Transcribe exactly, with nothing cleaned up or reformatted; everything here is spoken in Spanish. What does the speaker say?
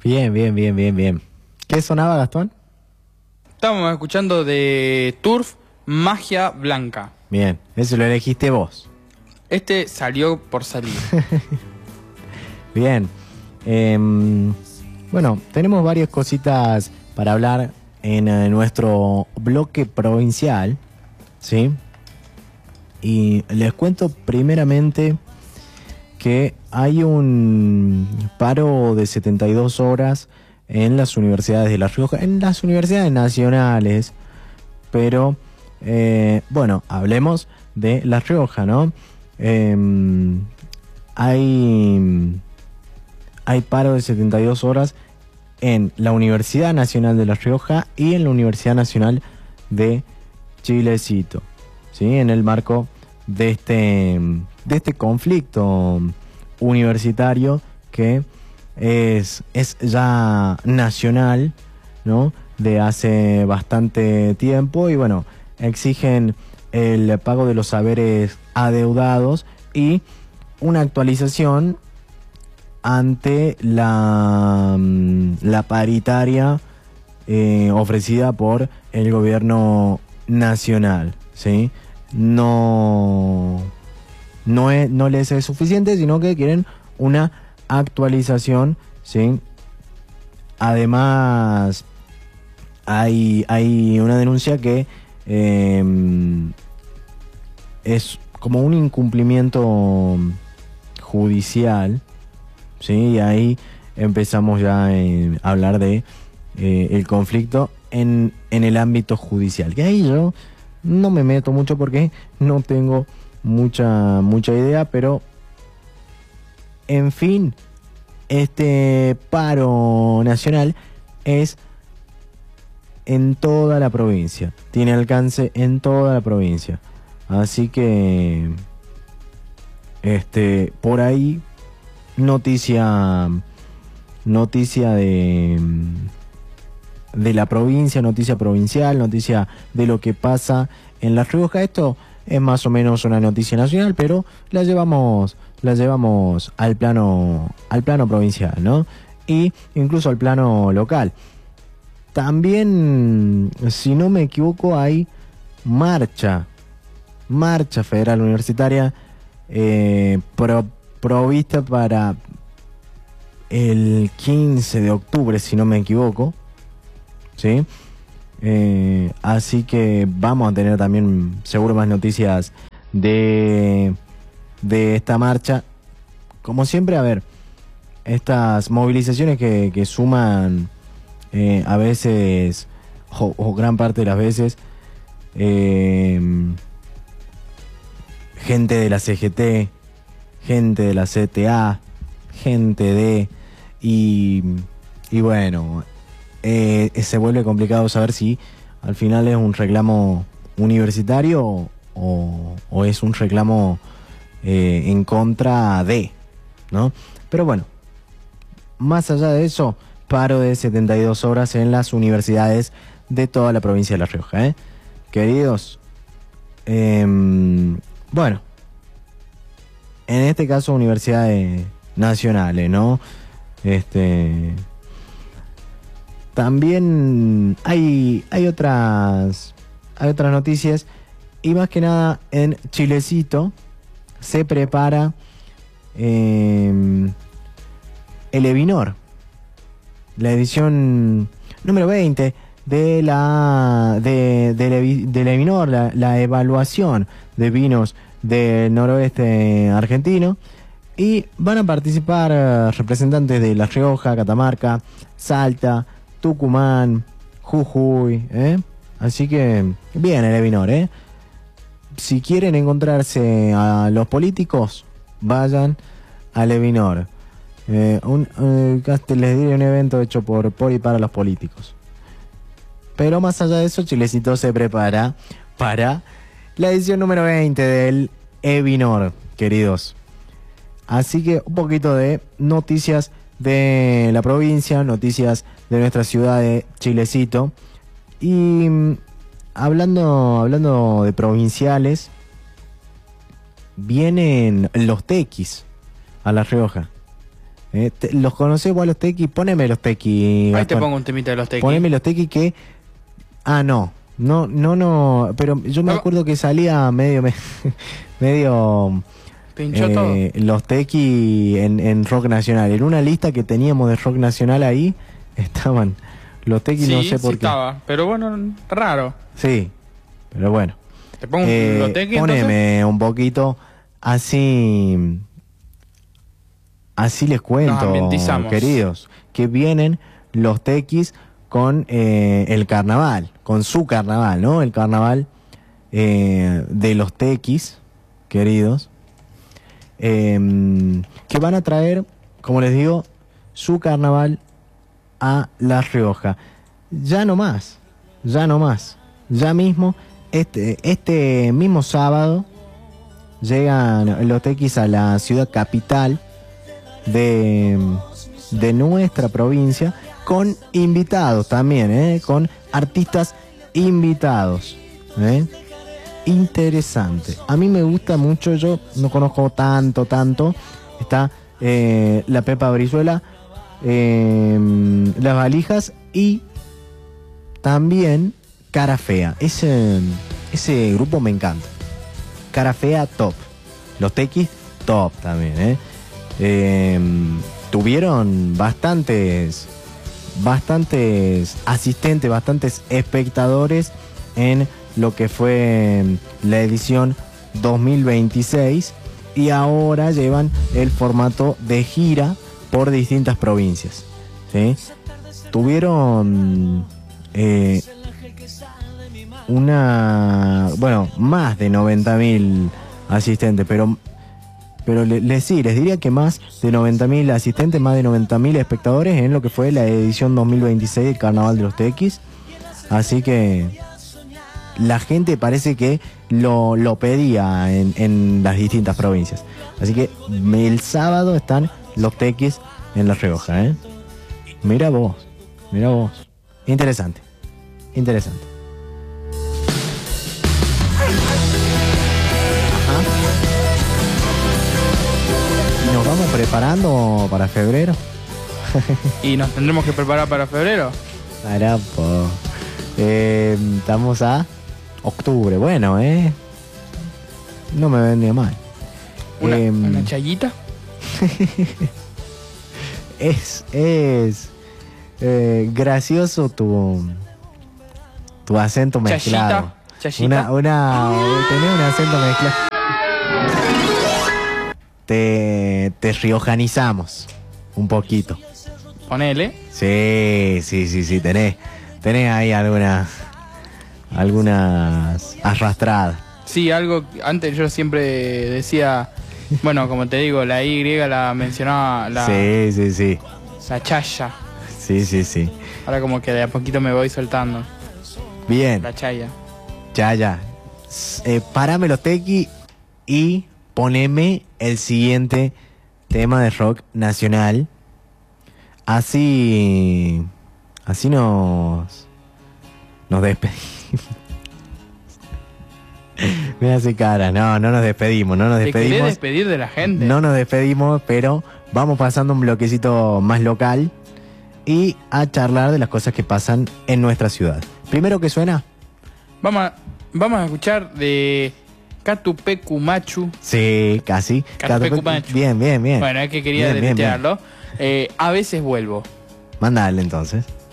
Bien, bien, bien, bien, bien. ¿Qué sonaba, Gastón? Estamos escuchando de Turf, Magia Blanca. Bien, eso lo elegiste vos. Este salió por salir. Bien. Eh, bueno, tenemos varias cositas para hablar en eh, nuestro bloque provincial, ¿sí? Y les cuento primeramente que hay un paro de setenta y dos horas en las universidades de La Rioja, en las universidades nacionales, pero eh, bueno, hablemos de La Rioja, ¿no? Eh, hay, hay paro de setenta y dos horas en la Universidad Nacional de La Rioja y en la Universidad Nacional de Chilecito, ¿sí? En el marco de este, de este conflicto universitario que es, es ya nacional, ¿no? De hace bastante tiempo, y bueno, exigen el pago de los saberes adeudados y una actualización ante la, la paritaria eh, ofrecida por el gobierno nacional, ¿sí? No, no, es, no les es suficiente, sino que quieren una actualización, ¿sí? Además, hay, hay una denuncia que eh, es como un incumplimiento judicial, ¿sí? Y ahí empezamos ya eh, a hablar de eh, el conflicto en, en el ámbito judicial, que ahí yo no me meto mucho porque no tengo mucha, mucha idea, pero en fin, este paro nacional es en toda la provincia, tiene alcance en toda la provincia, así que este por ahí noticia noticia de de la provincia, noticia provincial, noticia de lo que pasa en La Rioja. Esto es más o menos una noticia nacional, pero la llevamos la llevamos al plano al plano provincial, ¿no? Y incluso al plano local. También, si no me equivoco, hay marcha marcha federal universitaria eh, pro, provista para el quince de octubre, si no me equivoco, ¿sí? Eh, así que vamos a tener también seguro más noticias de, de esta marcha. Como siempre, a ver, estas movilizaciones que, que suman eh, a veces, o, o gran parte de las veces, eh, gente de la C G T, gente de la C T A, gente de... Y, y bueno, eh, se vuelve complicado saber si al final es un reclamo universitario o, o es un reclamo eh, en contra de, ¿no? Pero bueno, más allá de eso, paro de setenta y dos horas en las universidades de toda la provincia de La Rioja, ¿eh? Queridos, eh, bueno, en este caso universidades nacionales, ¿no? Este, también hay, hay otras, hay otras noticias, y más que nada en Chilecito se prepara eh, el Evinor, la edición número veinte de la de, de, de, de la Evinor, la, la evaluación de vinos del noroeste argentino, y van a participar uh, representantes de La Rioja, Catamarca, Salta, Tucumán, Jujuy, ¿eh? Así que bien el Evinor, ¿eh? Si quieren encontrarse a los políticos, vayan al Evinor. Eh, un, eh, les diré un evento hecho por, por y para los políticos. Pero más allá de eso, Chilecito se prepara para la edición número veinte del Evinor, queridos. Así que un poquito de noticias de la provincia, noticias de nuestra ciudad de Chilecito. Y hablando, hablando de provinciales, vienen los tequis a La Rioja. Eh, te- ¿Los conocés vos a los tequis? Poneme los tequis. Ahí te Gastón. pongo un temita de los tequis. Poneme los tequis que... Ah, no. No, no, no. Pero yo me Ah, acuerdo que salía medio... me- medio... Pinchó eh, los tequis en, en rock nacional. En una lista que teníamos de rock nacional ahí estaban los todo. tequis, Sí, no sé por sí qué. estaba. Pero bueno, raro. Sí, pero bueno. ¿Te pongo Eh, los tequis entonces? poneme un poquito así. Así les Nos cuento, ambientizamos. queridos, que vienen los tequis con eh, el carnaval, con su carnaval, ¿no? El carnaval eh, de los tequis, queridos, eh, que van a traer, como les digo, su carnaval a La Rioja. Ya no más, ya no más, ya mismo, este, este mismo sábado llegan los tequis a la ciudad capital de, de nuestra provincia, con invitados también, ¿eh? Con artistas invitados, ¿eh? Interesante. A mí me gusta mucho, yo no conozco tanto, tanto. Está eh, la Pepa Brizuela, eh, Las Valijas y también Cara Fea. Ese, ese grupo me encanta. Cara Fea, top. Los tequis, top también, ¿eh? Eh, tuvieron bastantes bastantes asistentes, bastantes espectadores en lo que fue la edición dos mil veintiséis, y ahora llevan el formato de gira por distintas provincias, ¿sí? Tuvieron eh, una, bueno, más de noventa mil asistentes, pero Pero les le, sí, les diría que más de noventa mil asistentes, más de noventa mil espectadores en lo que fue la edición dos mil veintiséis del Carnaval de los Tequis. Así que la gente parece que lo, lo pedía en, en las distintas provincias. Así que el sábado están los Tequis en La Rioja, ¿eh? Mira vos, mira vos. Interesante, interesante. ¿Nos vamos preparando para febrero? ¿Y nos tendremos que preparar para febrero? Carapo. Eh, estamos a octubre. Bueno, ¿eh? No me vendría mal. ¿Una, Eh, una chayita? es es eh, gracioso tu tu acento mezclado. Chayita. Una, una, tenés un acento mezclado. Te, te riojanizamos un poquito. Ponele. Sí, sí, sí, sí, tenés, tenés ahí algunas, algunas arrastradas. Sí, algo, antes yo siempre decía, bueno, como te digo, la Y la mencionaba la, Sí, sí, sí, la chaya. sí, sí, sí. Ahora como que de a poquito me voy soltando. Bien, La chaya. ya, ya. S- Eh, parame los tequi y poneme el siguiente tema de rock nacional. Así, así nos, nos despedimos. Me hace cara, no, no nos despedimos, no nos Te querés despedimos. despedir de la gente. No nos despedimos, pero vamos pasando un bloquecito más local y a charlar de las cosas que pasan en nuestra ciudad. Primero que suena, Vamos a, vamos a escuchar de Catupecu Machu. sí, casi. Catupecu Machu. Bien, bien, bien. Bueno, es que quería Bien, bien, bien. deletrearlo. Eh, a veces vuelvo. Mándale entonces.